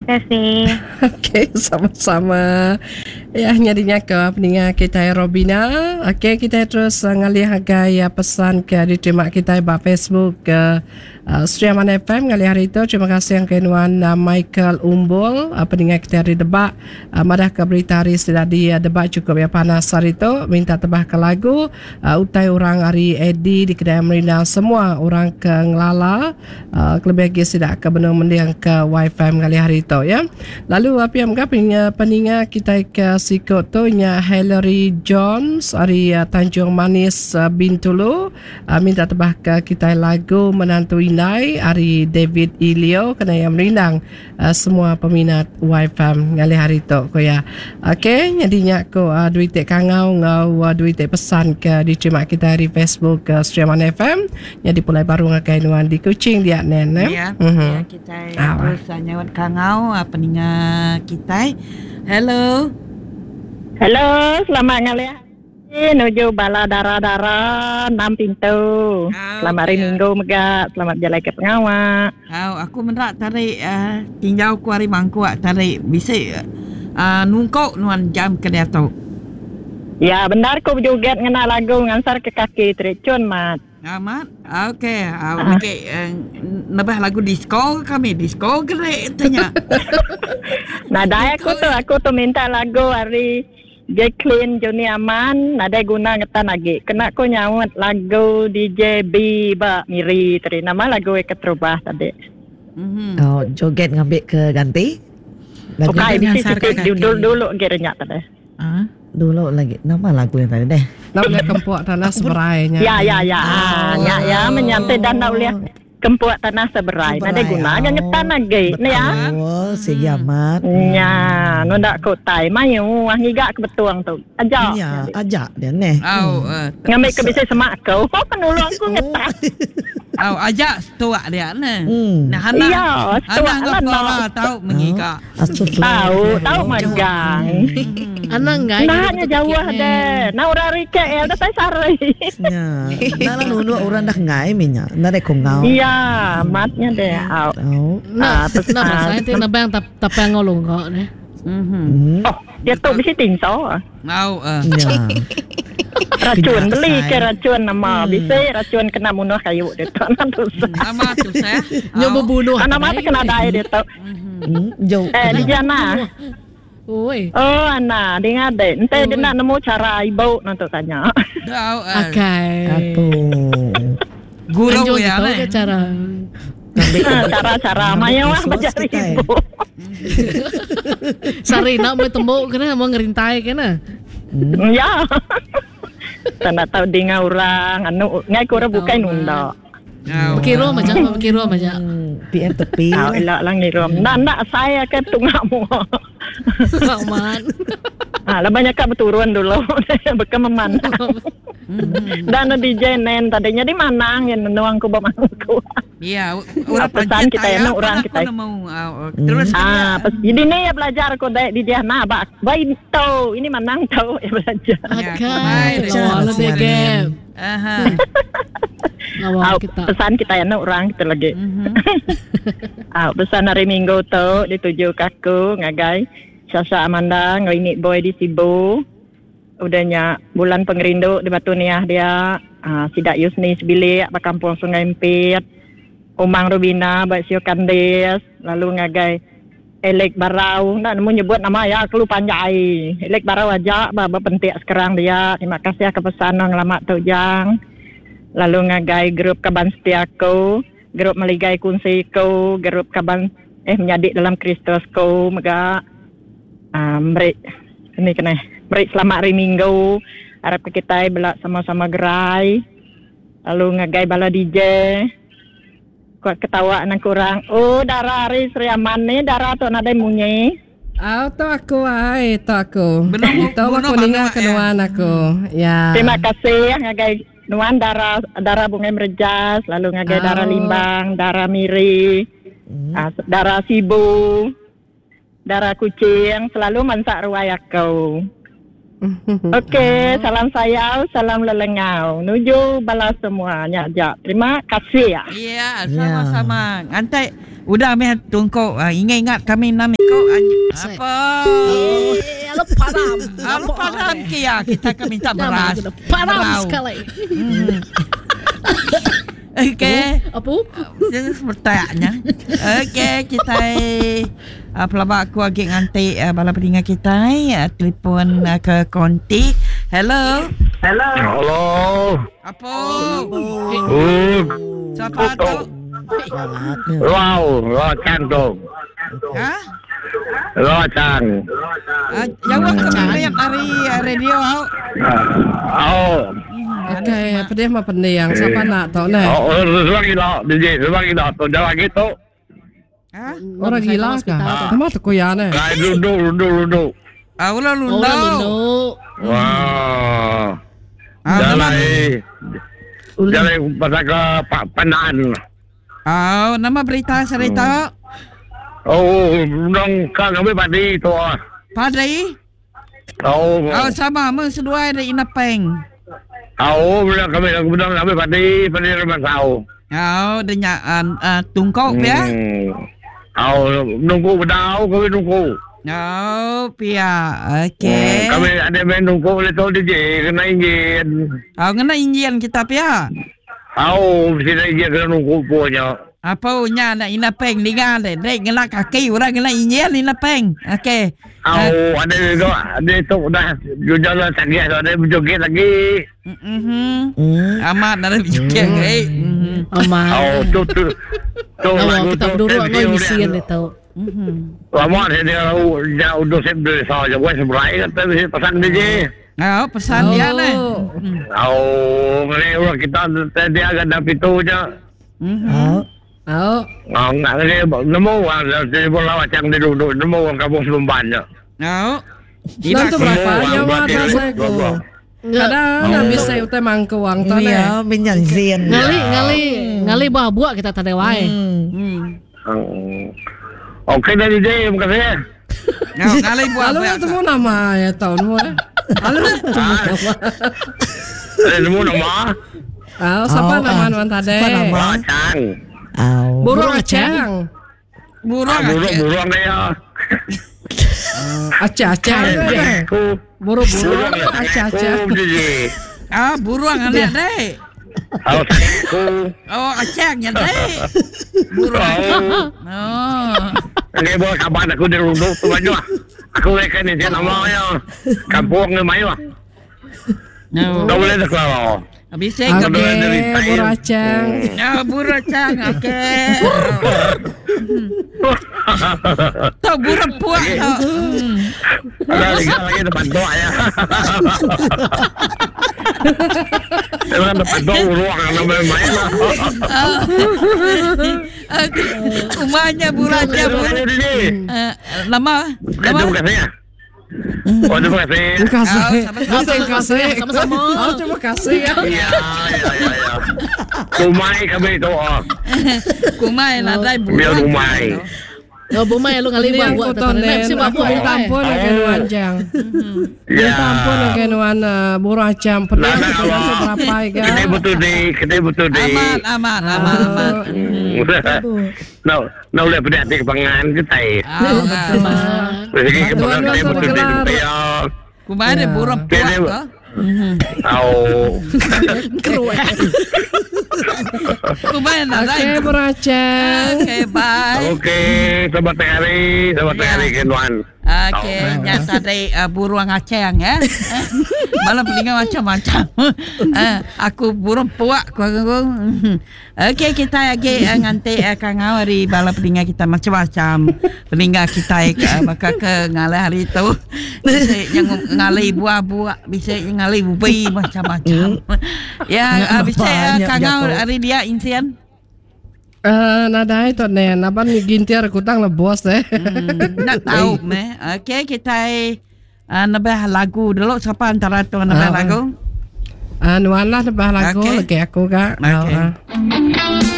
kasih. Okey, sama-sama. Ya, nyadinya ke peningat kita Robina. Okey, kita terus ngalih hagai pesan ke diterima kita di Facebook ke Streaman FM ngalih hari itu. Terima kasih yang kenuan Michael Umbul, peningat kita di debat. Madah ke berita hari sudah di debat cukup ya panas hari itu. Minta tebah ke lagu. Utai orang hari Eddie di kedai Merina semua orang ke Ngelala. Kelebih lagi sudah ke benung mendiang ke Wi-Fi ngalih hari itu ya. Lalu apa yang peningat kita ke sikut tu nya Hillary Jones dari Tanjung Manis Bintulu, minta tebah ke kita lagu Menantu Inai dari David Ilio kena yang merindang semua peminat YFM ngali hari tu ko ya. Okey, nyadinya ko duit kangau ngau duit pesan ke diterima kita di Facebook Streaman FM jadi pulai baru ngakainuan di Kuching dia nen ya. Ya kita terus nyawat kangau peningat kita. Hello. Hello, selamat ngalih nuju bala dara-dara 6 pintu. Selamat hari Minggu megak, selamat jalan ke pengawak. Aku menak tarik tinjau ku hari mangku tarik bisa nungkau nuan jam ke dia tu. Ya, benar ku juga ngena lagu ngansar ke kaki Trecun mat. Mat. Okey, okey. Nabah lagu disco kami disco gerek tanya. Nada aku tu minta lagu hari Jacqueline Joni Aman nada guna ngetan lagi. Kena ko nyawat lagu DJ B ba Miri tadi nama lagu ketrubah tadi. Oh, joget ngambil ke ganti. Lagu bisa dulu gerenya tadi. Dulu lagi nama lagu yang tadi deh. Nama Kempuak Tanah Seberainya. Ya menyantai dan uliah Kempuak Tanah Seberai. Nada guna ngetan lagi. Ya. Oh, si Yamat. Ya, ndak ko tai mayu ngiga ke betuang tu. Ajak. Ya, ajak dia neh. Ngambil ke bisa semak kau. Oh, penulung aku ngetan. Ajak tuak dia nah. Nah, Hana tahu mengiga. Tahu megang. Anak enggak. Nahnya jauh deh. Nah orang rike dah tai sari. Ya. Nah lalu orang dah ngai minyak. Ndak ada kongau. Iya, matnya deh. Nah, saya tu nabang tapang ngolong kok deh. Oh, dia tu bisa tingso. Ya. Racun beli ke racun nama bisa racun kena bunuh kayu dia tu nama tu saya nyoba bunuh nama tu kena dai dia tu jauh di jana oi ana dia ngade ente dia nak nemu cara ibu nanti tanya okay aku guru ya cara mayo belajar ibu Sarina mau tembok kena mau ngerintai kena ya tanda tahu dengar orang anu ngai ko bukan unda Kiro macam PM tepi elak lang ni rom nak saya ke tungamu aman lah banyak kat berturun dulu bekam memandang dan DJ nen tadinya di Manang yang nuang ku bamangku. Iya, orang pesan kita ya orang kita. Terus jadi ni ya belajar ko di dia na ba itu ini Manang tahu ya belajar. Lalu dia game. Pesan kita ya orang kita lagi. Pesan hari Minggu tu dituju kaku ngagai Sasa Amanda ngoini boy di Sibu. Udahnya bulan pengerindu di Batu Niah dia Sidak Yusni Sebilik ba Kampung Sungai Empit Umang Rubina ba Sio Kandes lalu ngagai Elek Barau ndak nemu nyebut nama ya aku lupa panjai Elek Barau aja ba pentik sekarang dia terima kasih ke pesan ngelamat Tojang lalu ngagai grup Kaban Setiaku grup Meligai Kunsiku grup Kaban menyadik dalam Kristus ko mega break ini kena break selamat hari Minggu harap kita belak sama-sama gerai lalu ngagai bala DJ kuat ketawa anak kurang darah hari Sri Aman ni darah tu ada munyi tu aku itu aku ninga kenuan aku ya terima kasih ngagai nuan darah Bungai Merjas lalu ngagai darah Limbang darah Miri darah Sibu darah Kucing selalu mansak ruayak kau. Okey, salam sayau, salam lelengau. Nuju balas semuanya aja. Terima kasih ya. Iya, sama-sama. Ngantai Udah meh tungkau. Ingat kami nama kau apa? Alu Padam kia kita akan minta beras. Padam sekali. Okey. Apa? Jangan bertanya. Okey, kita pelabak aku lagi nganti bala pendengar kita telefon ke konti. Hello. Apa? Siapa tu? Wow, Chang tu. Ha? Chang. Jawab kami hari radio. Oh. Okey, apa dia mah pendiang siapa nak tahu ni? Orang gila, DJ, orang gila. Tu jalan gitu. Ha? Orang gila kah? Kamu tu kuya ni. Duduk. Ulah lundu. Wah. Jalan pasal ke Pandan. Nama berita cerita. Nong kang kami padi tu. Padri? Sama sedua ada inapeng. Bilang kami padi rumah tahu. Denyak tungkau ya. Nunggu bedau kami nunggu. Pia. Okey. Kami ada main nunggu oleh tu DJ kena injin. Kena injin kita pia. Sini injin kena nunggu punya. Apa nya nak inapeng dengar deh. Dek kena kaki orang kena injin inapeng. Okey. Ada tu dah jalan sakit ada berjoget lagi. Amat ada berjoget lagi. Amat. Tu. Kita berdua ngoi misian dia tahu. Lama dia udah sendiri saja. Gue seberai kata pesan DJ. Pesan dia ni. Ni orang kita dia agak dah pintu je. Nggak ni nemu dia bola macam dia duduk nemu orang kampung Selumban je. Tidak tu berapa nyawa saya ko. Kadang nak bisa utai mangko wang tu ni. Ya, minyak zen. Ngali buah kita tadi wae. Okey dah DJ, terima kasih. Ngali buah. Lalu tu pun nama ya tahu semua. Lalu Nemu nama. Siapa nama nuan tadi? Siapa nama? Chang. Burung acang. Burung dia. Acang. Burung acang. Burung anak deh. Acangnya deh. Burung. Ini boleh kabar aku di Runduk tu baju. Aku rekan ni dia namanya. Kampung ni mayu. Tak boleh dah keluar. Habis burung acang. Burung acang. Okey. Tahu burung puak tau. Ada lagi depan doa ya. Depan doa ruang nama main lah. Umanya burung acang. Lama. Terima kasih. Terima kasih. Terima kasih. Sama-sama. Terima kasih ya. Ya. Kumai kami tu. Kumai lah dah burung. Biar kumai. Bumai lu ngali buah tu. Si buah minta ampun ke nuan jang. Minta ampun ke nuan burung acang. Pernah berapa ya? Kita betul di. Amat. Nak boleh berada di kebangan kita. Rezeki kebangan kita betul di dunia. Kumai ada burung puak ke? Kumai nak Okey, burung acang. Okey, bye. Okey, selamat hari ke Nuan. Okey, nyata dari burung acang ya. Malam pelingan macam-macam. Aku burung puak aku. Okey, kita lagi nganti kang hari bala pelingan kita macam-macam. Pelingan kita bakal ke ngalai hari tu. Bisa yang ngalai buah-buah, bisa yang ngalai ubi macam-macam. Ya, bisa kang hari dia insian. Nadai tu ni, naban gintiar kutang lah bos Nak tahu meh. Okey, kita nabah lagu dulu. Siapa antara tu nabah lagu? Nuan lah nabah lagu lagi aku kak. Okey.